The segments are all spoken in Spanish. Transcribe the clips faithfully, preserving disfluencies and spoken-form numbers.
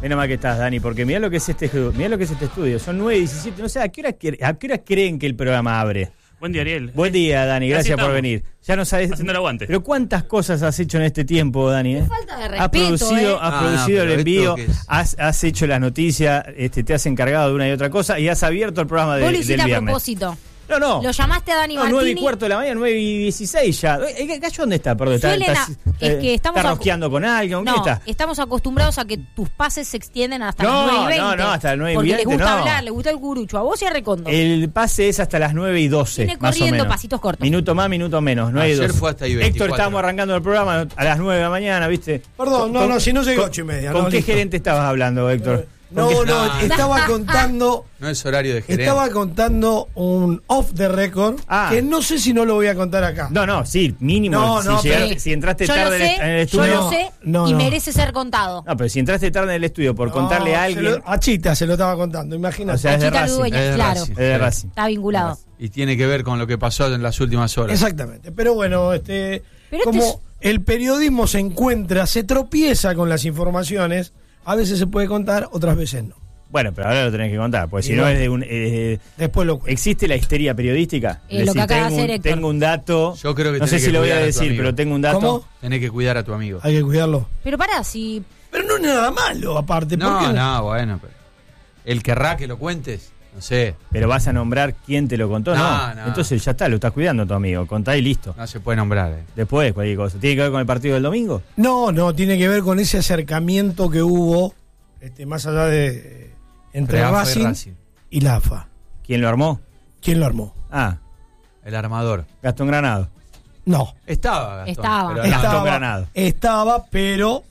Menos mal que estás, Dani, porque mirá lo que es este mirá lo que es este estudio. Son nueve y diecisiete. No sé, ¿a qué hora, a qué hora creen que el programa abre? Buen día, Ariel. Buen día, Dani. Gracias por venir. Ya no sabes. Haciendo el aguante. Pero ¿cuántas cosas has hecho en este tiempo, Dani? ¿eh? Falta de respeto, Has producido, ¿eh? has Ah, producido no, el envío, es... has, has hecho las noticias, este, te has encargado de una y otra cosa y has abierto el programa de, Vos lo del hiciste a viernes. propósito. No, no. Lo llamaste a Dani No, Martini. nueve y cuarto de la mañana, nueve y dieciséis ya. ¿El gallo dónde está? Perdón, está, Suelen está, a- es que estamos está acu- rosqueando con alguien. ¿Con No, qué está? estamos acostumbrados a que tus pases se extienden hasta No, las nueve y veinte. no, no, hasta las nueve y Porque veinte, les gusta no. hablar, les gusta el curucho. A vos y a Recondo. El pase es hasta las nueve y doce. Viene más o corriendo menos. pasitos cortos. Minuto más, minuto menos. nueve y Ayer doce. fue hasta ahí veinticuatro. Héctor, estábamos arrancando el programa a las nueve de la mañana, ¿viste? Perdón, no, Con- no, si no llegué con- ocho y media. ¿Con no, qué listo. gerente estabas hablando, Héctor? No, ¿Con qué- no, No. estaba contando, No es horario de gerente. estaba contando un off the record Ah. que no sé si no lo voy a contar acá. No, no, sí, mínimo. No, si, no, llegaste- pero- si entraste yo tarde lo sé, en el yo estudio. lo sé No, y no. merece ser contado. No, pero si entraste tarde en el estudio por No, contarle a se alguien. lo- a Chita se lo estaba contando, imagínate. O sea, es de Chita Racing. Ludueña, Es de claro. Racing. Es de Racing. Está vinculado. Y tiene que ver con lo que pasó en las últimas horas. Exactamente. Pero bueno, este, Pero como este el periodismo se encuentra, se tropieza con las informaciones, a veces se puede contar, otras veces no. Bueno, pero ahora lo tenés que contar, porque si Y no no. es de un. eh, Después lo cuento. ¿Existe la histeria periodística? Eh, lo que acaba de tengo, hacer un, Héctor. tengo un dato. Yo creo que no sé tenés si que lo voy a cuidar a tu decir, amigo. pero tengo un dato. ¿Cómo? Tenés que cuidar a tu amigo. Hay que cuidarlo. Pero pará, si. Pero no es nada malo, aparte. ¿por No, qué? no, bueno. Pero ¿él querrá que lo cuentes? No sé. Pero vas a nombrar quién te lo contó, ¿no? No, no. Entonces ya está, lo estás cuidando a tu amigo. Contá y listo. No se puede nombrar. eh. Después, cualquier cosa. ¿Tiene que ver con el partido del domingo? No, no, tiene que ver con ese acercamiento que hubo, este, más allá de entre Entre A F A y Racing, Racing. y la A F A. ¿Quién lo armó? ¿Quién lo armó? Ah, El armador. Gastón Granado. No. Estaba, Gastón. Estaba. pero Gastón no. Estaba, Granado. estaba, pero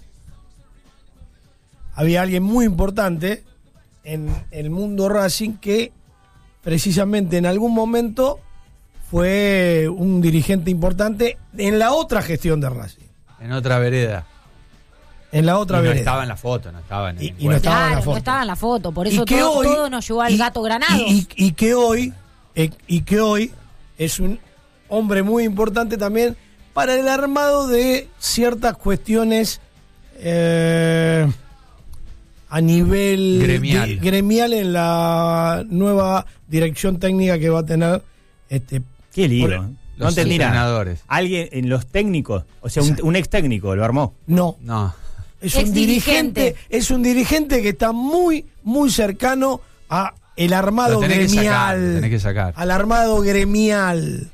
había alguien muy importante en el mundo Racing que precisamente en algún momento fue un dirigente importante en la otra gestión de Racing. En otra vereda. En la otra Y no vereda. estaba en la foto, no estaba en el Y- y no encuentro. estaba en la Claro, foto. no estaba en la foto. Por Y eso que todo, hoy- todo nos llevó al y- gato Granado. Y, y- y que hoy eh, y que hoy es un hombre muy importante también para el armado de ciertas cuestiones eh, a nivel Gremial. di- gremial en la nueva dirección técnica que va a tener este Qué lío. Por- ¿eh? No Los entendí nada. entrenadores. Alguien en los técnicos, o sea, un, un ex técnico lo armó. no No. es un Ex dirigente dirigente. es un dirigente que está muy muy cercano a el armado Lo tenés que gremial sacar, lo tenés que sacar. al armado gremial.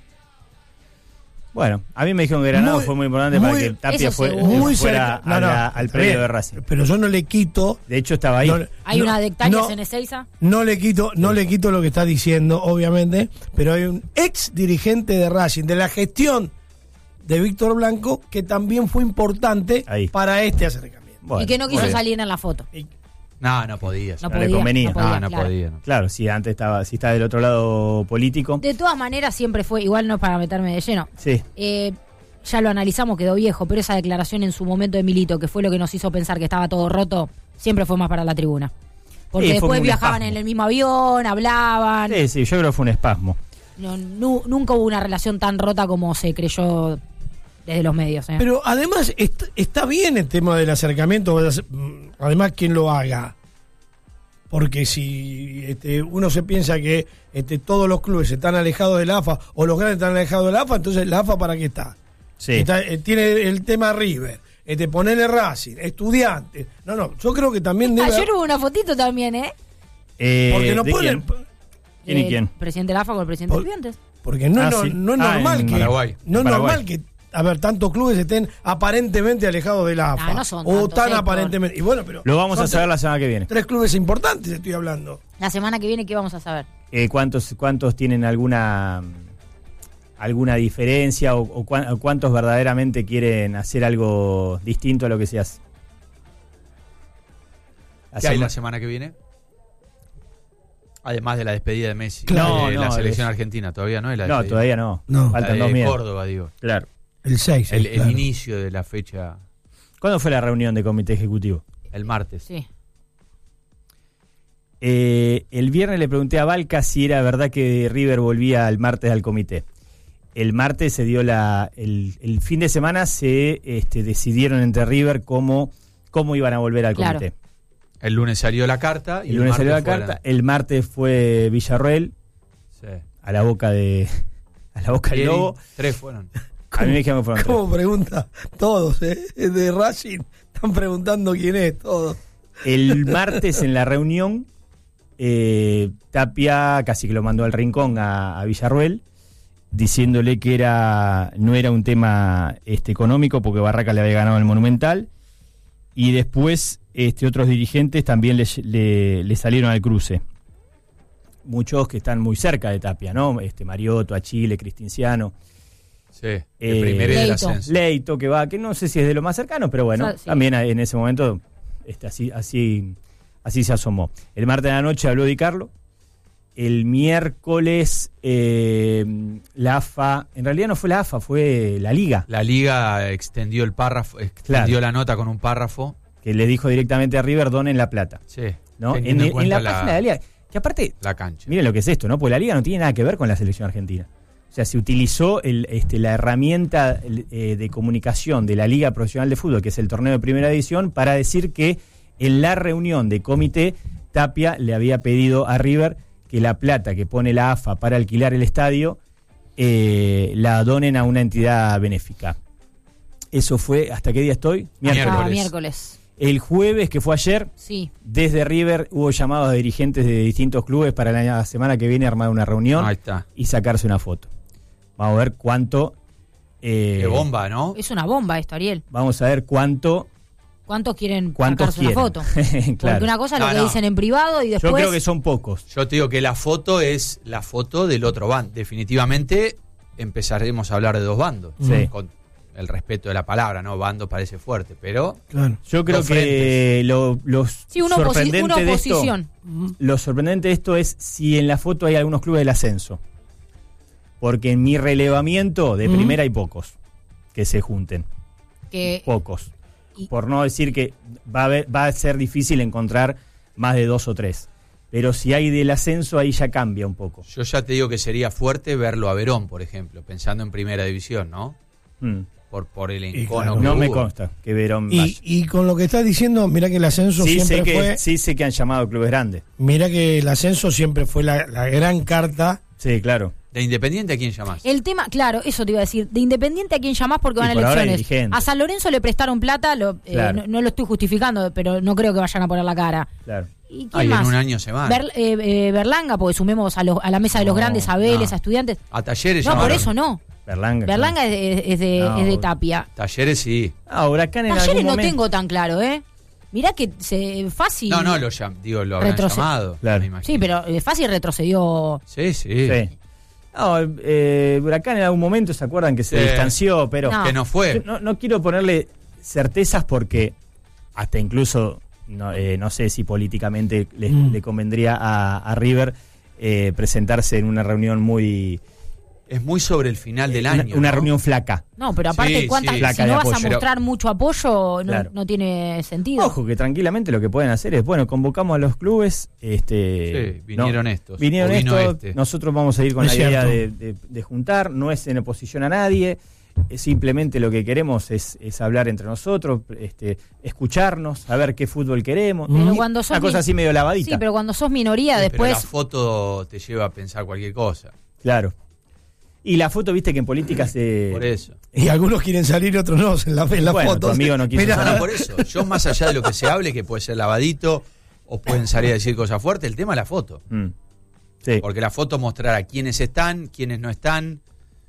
Bueno, a mí me dijeron que Granado Muy- fue muy importante para muy- que Tapia eso fue, seguro. Muy fuera cerca. No, a no, la- al está predio bien, de Racing. Pero yo no le quito. De hecho, estaba ahí. no- Hay no- una de hectáreas no- en Ezeiza. No le quito, no le quito lo que está diciendo, obviamente, pero hay un ex dirigente de Racing, de la gestión de Víctor Blanco, que también fue importante Ahí. para este acercamiento. Bueno, y que no quiso bueno. salir en la foto. Y- No, no podías. No No le podía. convenía. No podía, No, no claro. podía. no. Claro, si antes estaba, si está del otro lado político. De todas maneras, siempre fue, igual no es para meterme de lleno. Sí. Eh, ya lo analizamos, quedó viejo, pero esa declaración en su momento de Milito, que fue lo que nos hizo pensar que estaba todo roto, siempre fue más para la tribuna. Porque Sí, fue después como un viajaban espasmo. en el mismo avión, hablaban. Sí, sí, yo creo que fue un espasmo. No, nu- nunca hubo una relación tan rota como se creyó desde los medios. ¿eh? Pero además est- está bien el tema del acercamiento, además quien lo haga. Porque si este, uno se piensa que este, todos los clubes están alejados de la A F A o los grandes están alejados de la A F A, entonces la A F A ¿para qué está? Sí. Está, eh, tiene el tema River, este, ponerle Racing, estudiantes. No, no, yo creo que también debe. Ayer hubo una fotito también, ¿eh? Eh, Porque no ¿de pueden. quién? ¿Quién y El quién? Presidente de la A F A con el presidente Por- de Estudiantes. Porque no, Ah, es no, sí. no es Ah, normal en que. Paraguay. No es Paraguay. normal que, a ver, tantos clubes estén aparentemente alejados de la A F A. Ah, no son o tantos, tan Héctor. aparentemente. Y bueno, pero. Lo vamos son a saber tres- la semana que viene. Tres clubes importantes estoy hablando. La semana que viene, ¿qué vamos a saber? Eh, ¿cuántos, ¿Cuántos tienen alguna alguna diferencia o, o cuán- o cuántos verdaderamente quieren hacer algo distinto a lo que se hace? La ¿Qué hay sema- la semana que viene? Además de la despedida de Messi. Claro. de No, la no, selección es- argentina, todavía no es la No, despedida. todavía no. No. Faltan La dos de meses. Córdoba, digo. Claro. El seis. El, sí, el claro. inicio de la fecha, ¿Cuándo fue la reunión de comité ejecutivo? el martes. Sí. Eh, el viernes le pregunté a Balca si era verdad que River volvía el martes al comité. El martes se dio la. El, el fin de semana se este, decidieron entre River cómo, cómo iban a volver al Claro. comité. El lunes salió la carta. Y el lunes el salió la fue carta. El martes fue Villarroel, Sí. a la boca de a la boca del Pieri, lobo. Tres fueron. A mí me dijeron que fueron tres. ¿Cómo pregunta? Todos, ¿eh? De Racing están preguntando quién es, todos. El martes en la reunión, eh, Tapia casi que lo mandó al rincón a, a Villarruel, diciéndole que era no era un tema este, económico, porque Barraca le había ganado el Monumental, y después este, otros dirigentes también le, le, le salieron al cruce. Muchos que están muy cerca de Tapia, ¿no? Este, Mariotto, Achille, Cristinciano. Sí, el Eh, primero y del Leito. ascenso. Leito, que va, que no sé si es de lo más cercano, pero bueno, O sea, sí. también en ese momento este, así, así, así se asomó. El martes de la noche habló Di Carlo. El miércoles eh, la A F A, en realidad no fue la A F A, fue la Liga, La Liga extendió el párrafo, extendió Claro. la nota con un párrafo. que le dijo directamente a River, donen la plata, Sí, ¿no? En, teniendo en en cuenta la, página de la Liga, que aparte, la cancha. miren lo que es esto, ¿no? Porque la Liga no tiene nada que ver con la selección argentina. O sea, se utilizó el, este, la herramienta eh, de comunicación de la Liga Profesional de Fútbol, que es el torneo de primera división, para decir que en la reunión de comité, Tapia le había pedido a River que la plata que pone la A F A para alquilar el estadio eh, la donen a una entidad benéfica. Eso fue, ¿hasta qué día estoy? Miércoles. Ah, miércoles. El jueves, que fue ayer, Sí. desde River hubo llamados a dirigentes de distintos clubes para la semana que viene armar una reunión Ahí está. y sacarse una foto. Vamos a ver cuánto... eh, Qué bomba, ¿no? Es una bomba esto, Ariel. Vamos a ver cuánto... ¿Cuántos quieren ¿Cuántos sacarse quieren? una foto? Porque Claro. una cosa es lo No, que no. dicen en privado y después... Yo creo que son pocos. Yo te digo que la foto es la foto del otro bando. Definitivamente empezaremos a hablar de dos bandos. Sí. Con el respeto de la palabra, ¿no? Bando parece fuerte, pero Claro. Yo creo Dos que lo, los Sí, una, oposi- sorprendente una de esto, oposición. lo sorprendente de esto es si en la foto hay algunos clubes del ascenso. Porque en mi relevamiento de Mm. primera hay pocos que se junten. Que Pocos. y- Por no decir que va a, haber- va a ser difícil encontrar más de dos o tres. Pero si hay del ascenso, ahí ya cambia un poco. yo ya te digo que sería fuerte verlo a Verón, por ejemplo, pensando en primera división, ¿no? Mm. Por, por el Y encono claro. que No me hubo. consta que Verón Y, vaya. y con lo que estás diciendo, mira que el ascenso Sí siempre sé, que, fue. sí sé que han llamado clubes grandes. Mira que el ascenso siempre fue la, la gran carta. Sí, claro. ¿De Independiente a quién llamás? el tema, claro, eso te iba a decir. De Independiente, ¿a quién llamás? Porque Y van a por ahora hay elecciones. dirigentes. A San Lorenzo le prestaron plata, lo, eh, Claro. no, no lo estoy justificando, pero no creo que vayan a poner la cara. Claro. ¿Y quién Ay, más? en un año se van. Ber- eh, eh, Berlanga, porque sumemos a, los- a la mesa de los No, grandes, a Vélez, no. a Estudiantes. A Talleres No, por llamaron. eso no. Berlanga. Berlanga es de, es de, No, es de obvio. Tapia. Talleres sí. Ah, Huracán en Talleres algún no momento. tengo tan claro, ¿eh? Mirá que se, fácil... No, no, lo, llam- digo, lo habrán Retroce- llamado. Claro. me imagino. Sí, pero eh, fácil retrocedió... Sí, sí. Sí. No, eh, Huracán en algún momento, ¿se acuerdan que se Sí. distanció? Pero No. Que no fue. yo no, no quiero ponerle certezas porque hasta incluso, no, eh, no sé si políticamente le, Mm. le convendría a, a River eh, presentarse en una reunión muy... Es muy sobre el final del una, año. una ¿no? reunión flaca. No, pero aparte, Sí, ¿cuántas, sí. si Placa de no vas a apoyo. mostrar mucho apoyo, no, Claro. no tiene sentido. Ojo, que tranquilamente lo que pueden hacer es, bueno, convocamos a los clubes. Este, Sí, vinieron no, estos, Vinieron o vino estos, este. nosotros vamos a ir con Es la idea de, cierto. de- de juntar, no es en oposición a nadie, es simplemente lo que queremos es, es hablar entre nosotros, este, escucharnos, saber qué fútbol queremos. Pero Y cuando sos una cosa min- así medio lavadita. Sí, pero cuando sos minoría, Sí, pero después... la foto te lleva a pensar cualquier cosa. Claro. Y la foto, viste que en política se... Por eso. Y algunos quieren salir, otros no, en la, en la Bueno, foto. tu amigo no quiso Mirá, salir. No, por eso. Yo, más allá de lo que se hable, que puede ser lavadito o pueden salir a decir cosas fuertes, el tema es la foto. Mm. Sí. Porque la foto mostrará quiénes están, quiénes no están.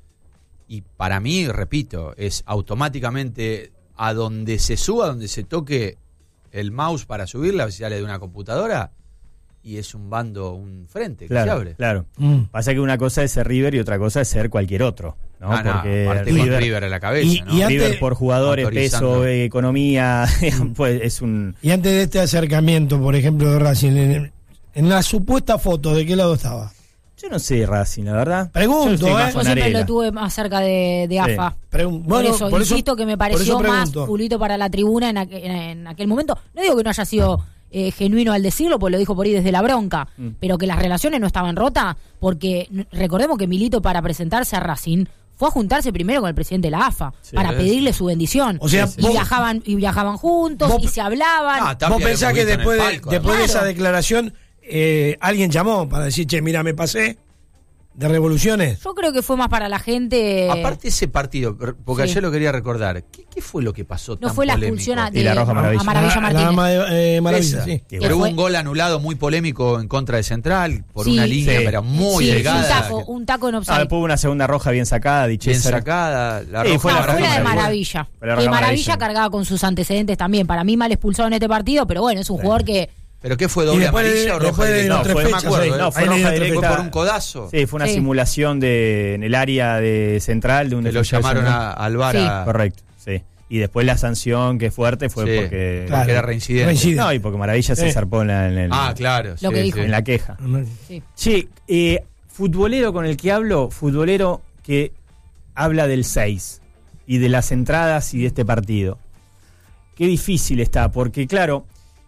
Y para mí, repito, es automáticamente a donde se suba, donde se toque el mouse para subirla, si sale de una computadora, y es un bando, un frente que se Claro, abre. claro. Mm. Pasa que una cosa es ser River y otra cosa es ser cualquier otro, ¿no? Ah, no, Porque aparte con River, River en la cabeza, Y- ¿no? y antes- River por jugadores, Autorizando. peso, eh, economía, pues es un... Y antes de este acercamiento, por ejemplo, de Racing, en, en la supuesta foto, ¿de qué lado estaba? Yo no sé Racing, la verdad. Pregunto, Yo estoy ¿eh? más Yo con siempre Arela. lo tuve más cerca de, de A F A. Pregun- Por bueno, eso, por eso- insisto que me por eso pareció más pregunto. pulito para la tribuna en, aqu- en aquel momento. No digo que no haya sido eh, genuino al decirlo, pues lo dijo por ahí desde la bronca, Mm. pero que las relaciones no estaban rotas, porque n- recordemos que Milito para presentarse a Racing fue a juntarse primero con el presidente de la A F A Sí, para sí. pedirle su bendición. O sea, y vos- viajaban y viajaban juntos vos- y se hablaban. Ah, Tapia Vos lo pensás hemos que visto en el después, de, palco, después de Claro. esa declaración eh, alguien llamó para decir, che, mira, me pasé de revoluciones. Yo creo que fue más para la gente. Aparte ese partido, porque Sí. ayer lo quería recordar, ¿qué, qué fue lo que pasó no tan fue la polémico? expulsión a, Y la de- Roja Maravilla. a Maravilla La- Martínez. la ama de- eh, Maravilla, Esa. sí. Que Pero hubo fue- un gol anulado muy polémico en contra de Central, por Sí. una línea, Sí. pero muy Sí, delgada. un taco, un taco en Ah, offside. después hubo una segunda roja bien sacada, dicho Bien sacada. La Sí, roja fue No, la fue la de Maravilla. Maravilla. Fue la Que Roja Maravilla Maravilla. cargaba con sus antecedentes también. Para mí mal expulsado en este partido, pero bueno, es un jugador que... ¿Pero qué fue, Y doble después amarilla de- o roja después de directa? no, tres fue- no me fechas, acuerdo. ahí. ¿eh? No, fue Ahí roja le dio tres directa. ¿Fue fechas. por un codazo? Sí, fue una Sí. simulación de en el área de central de un Que lo defensor llamaron central. a, al VAR Sí. a- Correcto, sí. Y después la sanción que es fuerte fue Sí, porque Claro. que era reincidente. Reincidente. no, y porque Maravilla se Sí. zarpó en, la- en el- Ah, claro. Lo sí, que dijo. sí. en la queja. Sí. Sí, eh, futbolero con el que hablo, futbolero que habla del seis y de las entradas y de este partido. Qué difícil está, porque claro,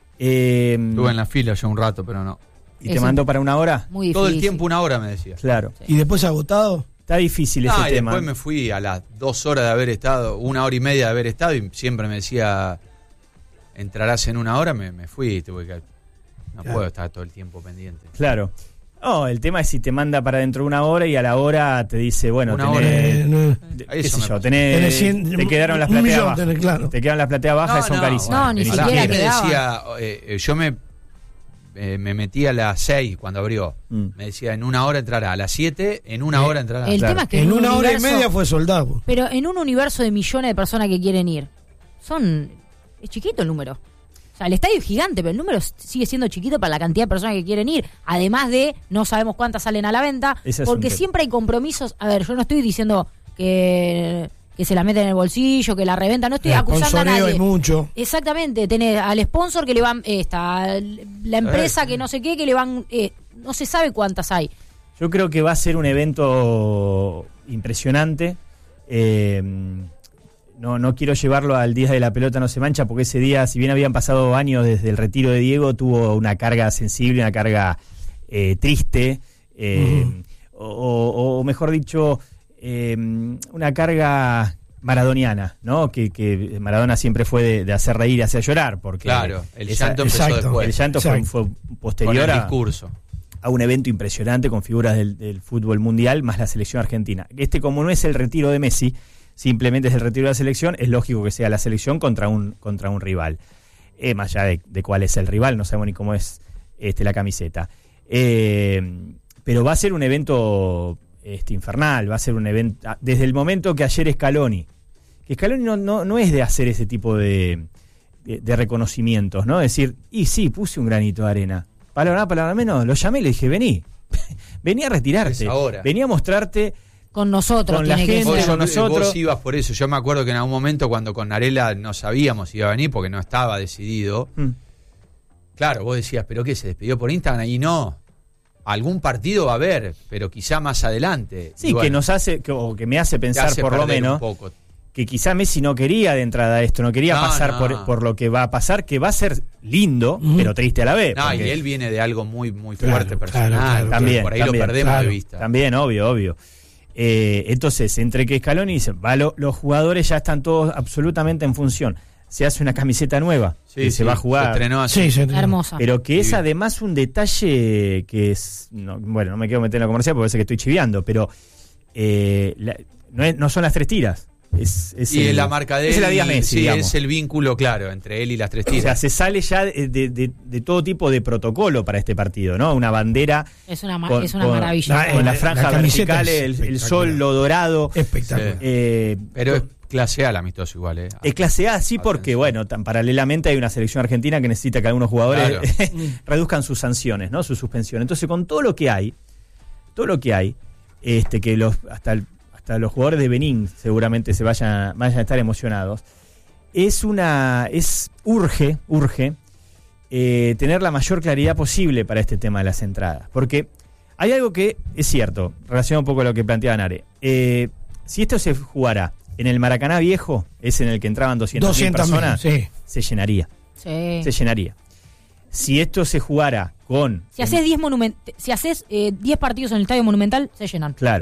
eh, Estuve en la fila ya un rato, pero no. y te Eso. mandó para una hora, Muy difícil. Todo el tiempo una hora me decía. claro. Y después agotado. Está difícil ese Ah, y tema. después me fui a las dos horas de haber estado, una hora y media de haber estado, y siempre me decía, entrarás en una hora, me, me fui, tuve que, no Claro. puedo estar todo el tiempo pendiente. Claro. No, el tema es si te manda para dentro de una hora y a la hora te dice, bueno, Una tenés, hora. Eh, no. de- Ahí qué eso sé me yo, pasó. tenés, Tenés cien- te quedaron las un plateas millón bajas. tenés, claro. Te quedan las plateas bajas, No, son no, carísimas. No, ni Venís siquiera a Pará, pie. me quedaba. decía, eh, eh, yo me, eh, me metí a las seis cuando abrió. Mm. Me decía, en una hora entrará. A las siete, en una Eh, hora entrará. El Claro. tema es que En un una hora y universo- media fue soldado. Pero en un universo de millones de personas que quieren ir, son... Es chiquito el número. O sea, el estadio es gigante, pero el número sigue siendo chiquito para la cantidad de personas que quieren ir. Además de, no sabemos cuántas salen a la venta, Ese es un porque tema. siempre hay compromisos. A ver, yo no estoy diciendo que, que se la meten en el bolsillo, que la reventa, no estoy El acusando a sponsoreo nadie. hay mucho. Exactamente, tenés al sponsor que le van, esta, la empresa que no sé qué, que le van, eh, no se sabe cuántas hay. Yo creo que va a ser un evento impresionante. Eh, no, no quiero llevarlo al día de la pelota no se mancha, porque ese día, si bien habían pasado años desde el retiro de Diego, tuvo una carga sensible, una carga eh, triste, eh, Ujú. o, o- o mejor dicho, eh, una carga maradoniana, ¿no? Que, que Maradona siempre fue de, de hacer reír y hacer llorar, porque Claro, el esa- llanto empezó exacto. después. el llanto fue, Exacto. fue Con posterior el a, discurso. a un evento impresionante con figuras del, del fútbol mundial más la selección argentina. Este, como no es el retiro de Messi, simplemente es el retiro de la selección, es lógico que sea la selección contra un, contra un rival. Eh, más allá de, de cuál es el rival, no sabemos ni cómo es este, la camiseta. Eh, pero va a ser un evento este, infernal, va a ser un evento, desde el momento que ayer Scaloni, que Scaloni no, no, no es de hacer ese tipo de, de, de reconocimientos, ¿no? Decir, y sí, puse un granito de arena. Palabra más, palabra menos, lo llamé y le dije, vení, vení a retirarte, Es ahora. vení a mostrarte. Con nosotros Con la tiene que gente, Vos, ser. con yo- nosotros. vos ibas por eso. Yo me acuerdo que en algún momento cuando con Narela no sabíamos si iba a venir porque no estaba decidido. Mm. Claro, vos decías, ¿pero qué? ¿Se despidió por Instagram? Y no. Algún partido va a haber, pero quizá más adelante. Sí, Y bueno, que nos hace, que, o que me hace te pensar hace por lo perder menos un poco. que quizá Messi no quería de entrada esto, no quería No, pasar no. Por, por lo que va a pasar, que va a ser lindo, Ujú. pero triste a la vez. No, y porque él viene de algo muy, muy Claro, fuerte claro, personal. claro, que también, por ahí también, lo perdemos claro, de vista. También, obvio, obvio. Eh, entonces, entre que Scaloni dice, va, lo- los jugadores ya están todos absolutamente en función. Se hace una camiseta nueva Sí, que sí, se va a jugar. Se estrenó así. Sí, se entiende. Hermosa. Pero que es Divino. además un detalle que es. No, bueno, no me quiero meter en la comercial porque parece que estoy chiviando, pero eh, la- no, es- no son las tres tiras. Es, es Y el- la marca de es él. la Díaz Messi, sí, digamos. es el vínculo, claro, entre él y las tres O sea, tiras. se sale ya de, de- de- de todo tipo de protocolo para este partido, ¿no? Una bandera Es una, ma- con, es una con- maravilla. Ah, con la la franja camiseta vertical, es el, el espectacular. sol, lo dorado. Espectacular. Sí. eh, Pero es clase A el amistoso igual, ¿eh? Es clase A, sí, porque, Atención. bueno, tan paralelamente hay una selección argentina que necesita que algunos jugadores Claro. reduzcan sus sanciones, ¿no? Su suspensión. Entonces, con todo lo que hay, todo lo que hay, este, que los hasta, el- hasta los jugadores de Benín seguramente se vayan, vayan a estar emocionados, es una, es, urge, urge, eh, tener la mayor claridad posible para este tema de las entradas. Porque hay algo que es cierto, relacionado un poco a lo que planteaba Nare. Eh, si esto se jugara en el Maracaná Viejo, es en el que entraban doscientas mil doscientas mil, personas, sí. se llenaría. Sí. Se llenaría. Si esto se jugara con... Si haces diez monument- si haces eh, diez partidos en el Estadio Monumental, se llenan. Claro.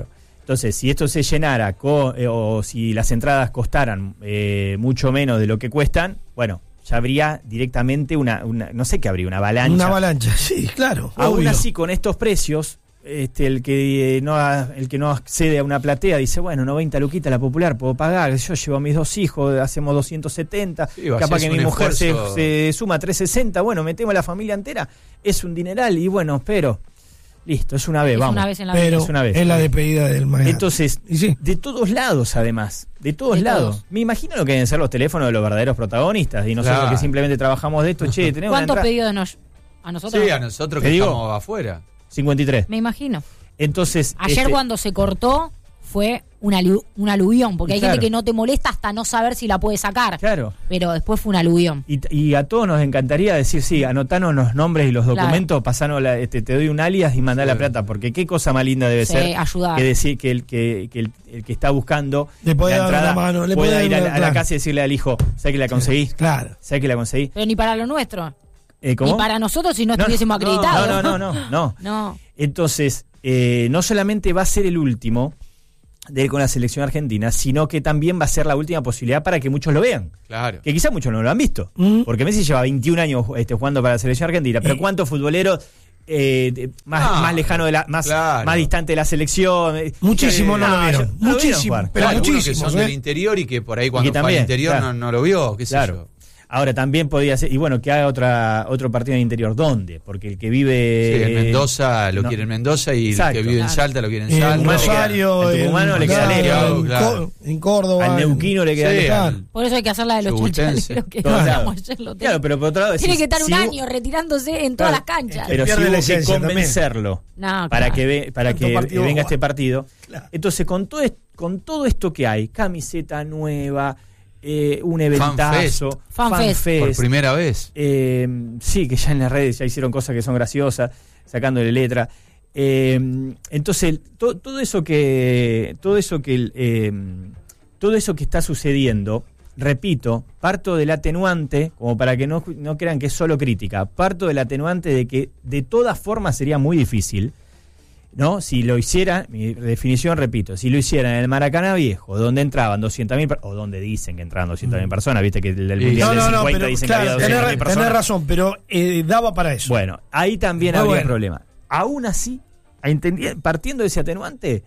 Entonces, si esto se llenara co- eh, o si las entradas costaran eh, mucho menos de lo que cuestan, bueno, ya habría directamente una, una no sé qué habría, una avalancha. Una avalancha, sí, claro. Aún obvio. así, con estos precios, este, el que eh, no ha- el que no accede a una platea dice, bueno, noventa luquitas la popular, puedo pagar, yo llevo a mis dos hijos, hacemos doscientos setenta, Sí, capaz haces que mi un mujer se, esfuerzo. se suma trescientos sesenta, bueno, metemos a la familia entera, es un dineral, y bueno, pero, listo, es una vez, Es vamos. una vez en la Pero vida. es una vez. es la despedida del Magán. Entonces, Y sí. de todos lados, además, de todos De lados. todos. Me imagino lo que deben ser los teléfonos de los verdaderos protagonistas, y nosotros Claro. que simplemente trabajamos de esto, che, tenemos una ¿Cuántos entrada- pedidos nos a nosotros? Sí, a nosotros Te que digo. estamos afuera. cincuenta y tres. Me imagino. Entonces, Ayer este, cuando se cortó fue un, alu- un aluvión, porque hay Claro. gente que no te molesta hasta no saber si la puede sacar. Claro. Pero después fue un aluvión. Y, y a todos nos encantaría decir, sí, anotanos los nombres y los Claro. documentos, pasanos la, este, te doy un alias y mandá Sí. la plata, porque qué cosa más linda debe Sí, ser ayudar. que decir que el que, que el, el que está buscando Le puede la dar una entrada mano, le pueda puede ir a, dar la- una- a la claro. casa y decirle al hijo, ¿sabes que la conseguí? Claro. ¿Sabes que la conseguí? Pero ni para lo nuestro. Eh, ¿Cómo? Ni para nosotros si no, No, estuviésemos no, acreditados. No, no, no, no, no. No. Entonces, eh, no solamente va a ser el último de ir con la selección argentina, sino que también va a ser la última posibilidad para que muchos lo vean. Claro. Que quizá muchos no lo han visto. Mm. Porque Messi lleva veintiún años este, jugando para la selección argentina. Pero Y- ¿cuántos futboleros eh, de- más, Ah, más lejano de la, más, claro. más distante de la selección? eh, Muchísimo eh, no lo vieron. yo- no lo vieron Muchísimo. jugar. Pero Claro, algunos que muchísimos, son ¿eh? del interior y que por ahí cuando Y que fue al también, interior claro. no, no lo vio, qué sé Claro. yo. Ahora también podría ser, y bueno, que haga otra otro partido en el interior. ¿Dónde? Porque el que vive. Sí, en Mendoza lo no. quiere en Mendoza y Exacto. el que vive en Claro. Salta lo quiere en En Salta. En Rosario, en, Tucumano le queda claro, lejos, en, claro. Co- en Córdoba. Al neuquino le queda Sí, lejos. al- Por eso hay que hacer la de los Chubutense. chachaleros que Todos hablamos lados. ayer. Lo Claro, pero por otro lado. Tiene decís, que estar un si hubo- año retirándose en todas Claro. las canchas. Pero si pierde la hubo que esencia también. convencerlo No, para claro. que ve- para Tanto que partido venga juega. este partido. Claro. Entonces, con todo, est- con todo esto que hay, camiseta nueva, eh, un Fanfest. eventazo, Fanfest. Por primera vez. eh, sí, que ya en las redes ya hicieron cosas que son graciosas, sacándole letra. Eh, entonces, to- todo eso que, todo eso que, eh, todo eso que está sucediendo, repito, parto del atenuante, como para que no, no crean que es solo crítica, parto del atenuante de que de todas formas sería muy difícil, ¿no? Si lo hiciera, mi definición, repito, si lo hicieran en el Maracaná Viejo, donde entraban doscientas mil, o donde dicen que entraban doscientas mil personas, viste que el, el Sí. Mundial No, del no, no, cincuenta pero dicen claro, que había tenés, doscientas mil personas. tenés razón, pero eh, daba para eso. Bueno, ahí también Muy habría bueno. problema. Aún así, a entendi- partiendo de ese atenuante,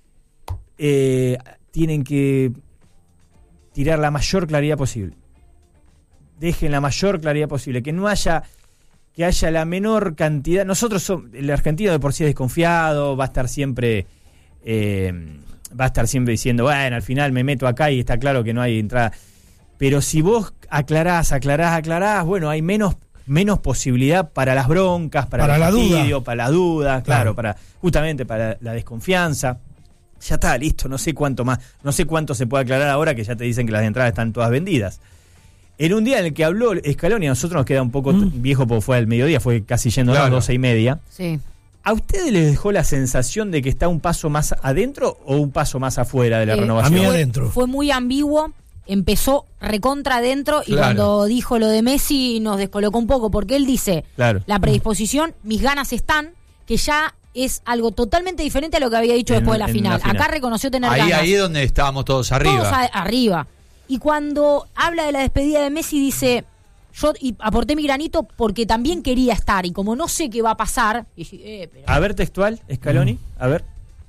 eh, tienen que tirar la mayor claridad posible. Dejen la mayor claridad posible, que no haya que haya la menor cantidad. Nosotros somos, el argentino de por sí es desconfiado, va a estar siempre eh, va a estar siempre diciendo, bueno, al final me meto acá y está claro que no hay entrada. Pero si vos aclarás, aclarás, aclarás, bueno, hay menos menos posibilidad para las broncas, para, Para el la duda. fastidio, para la duda, claro, Claro. para justamente para la desconfianza. Ya está, listo, no sé cuánto más, no sé cuánto se puede aclarar ahora que ya te dicen que las entradas están todas vendidas. En un día en el que habló Scaloni, a nosotros nos queda un poco Mm. t- viejo porque fue al mediodía, fue casi yendo a las Claro. doce y media. Sí. ¿A ustedes les dejó la sensación de que está un paso más adentro o un paso más afuera de la Eh, renovación? A mí fue, adentro. fue muy ambiguo. Empezó recontra adentro y Claro. cuando dijo lo de Messi nos descolocó un poco porque él dice, Claro. la predisposición, mis ganas están, que ya es algo totalmente diferente a lo que había dicho En- después de la en final. la final. Acá reconoció tener Ahí, ganas. ahí es donde estábamos todos arriba. Todos a- arriba. Y cuando habla de la despedida de Messi dice, yo y aporté mi granito porque también quería estar y como no sé qué va a pasar, y, eh, pero- A ver textual, Scaloni, a ver.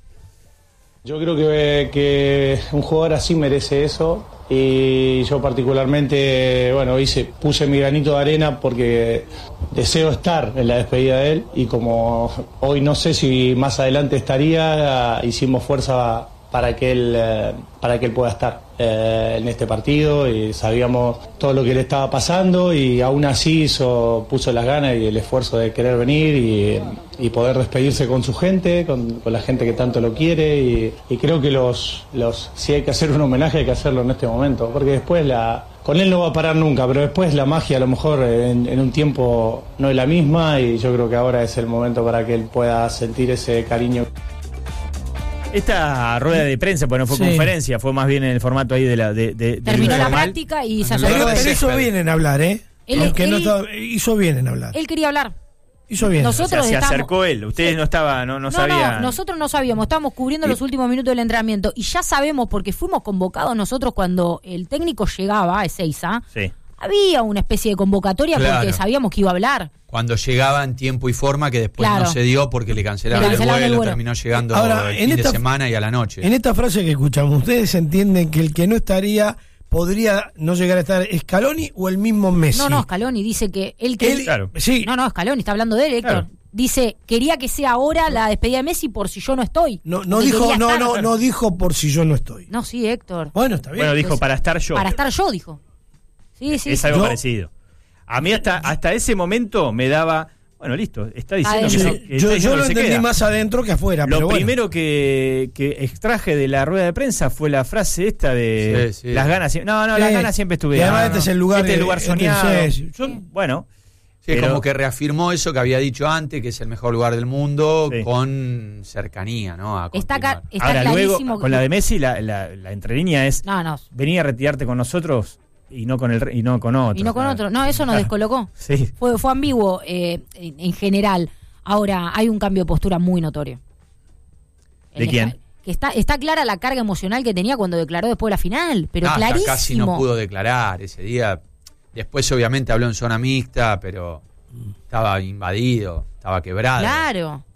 Yo creo que, que un jugador así merece eso y yo particularmente, bueno, hice, puse mi granito de arena porque deseo estar en la despedida de él y como hoy no sé si más adelante estaría, hicimos fuerza para que él, eh, para que él pueda estar eh, en este partido y sabíamos todo lo que le estaba pasando y aún así hizo, puso las ganas y el esfuerzo de querer venir y, y poder despedirse con su gente, con, con la gente que tanto lo quiere y, y creo que los, los si hay que hacer un homenaje hay que hacerlo en este momento porque después la con él no va a parar nunca, pero después la magia a lo mejor en, en un tiempo no es la misma y yo creo que ahora es el momento para que él pueda sentir ese cariño. Esta rueda de prensa, pues no fue Sí. conferencia, fue más bien en el formato ahí de la de, de- del terminó la informal. práctica y se Pero- Pero, asomó. de pero hizo césped. bien en hablar, ¿eh? Él- Aunque no él- estaba- hizo bien en hablar. Él quería hablar. Hizo bien. Nosotros O sea, se estamos- acercó él. Ustedes Sí. no estaban, no, no, No, sabían. no, nosotros no sabíamos, estábamos cubriendo los últimos minutos del entrenamiento y ya sabemos porque fuimos convocados nosotros cuando el técnico llegaba a Ezeiza, Sí. había una especie de convocatoria Claro. porque sabíamos que iba a hablar. Cuando llegaba en tiempo y forma, que después Claro. no se dio porque le cancelaron, Le cancelaron el, el vuelo, vuelo. terminó llegando Ahora, el en fin esta- de semana y a la noche. En esta frase que escuchamos, ¿ustedes entienden que el que no estaría podría no llegar a estar Scaloni o el mismo Messi? No, no, Scaloni dice que él que Él- Claro. Sí. No, no, Scaloni está hablando de él, Héctor. Claro. Dice, quería que sea ahora la despedida de Messi por si yo no estoy. No, no Porque dijo, quería no, estar. no, no dijo por si yo no estoy. No, sí, Héctor. Bueno, está bien. Bueno, dijo Pues, para estar yo. Para estar yo, dijo. Sí, sí. es sí. algo Yo- parecido. A mí hasta, hasta ese momento me daba, bueno, listo, está diciendo Adentro. que, Sí, no- que está yo, diciendo yo que lo se entendí queda. más adentro que afuera. Lo pero bueno. primero que, que extraje de la rueda de prensa fue la frase esta de Sí, sí. las ganas siempre. No, no, las Sí. ganas siempre Y estuvieron. además No, este no. es el lugar Este es el de- lugar este- soñado. sí, sí. Yo- Bueno, Sí, es pero- como que reafirmó eso que había dicho antes, que es el mejor lugar del mundo, Sí. con cercanía, ¿no? A Está, continuar. ca- está ahora clarísimo. luego que- con la de Messi la, la, la entrelínea es No, no. venir a retirarte con nosotros y no con el re- y no con otro. Y no con otro. No, eso nos descolocó. Sí. Fue, fue ambiguo eh, en, en general. Ahora, hay un cambio de postura muy notorio. ¿De En quién? esta- Que está, está clara la carga emocional que tenía cuando declaró después de la final. Pero No, hasta clarísimo. casi no pudo declarar ese día. Después, obviamente, habló en zona mixta, pero estaba invadido, estaba quebrado. Claro.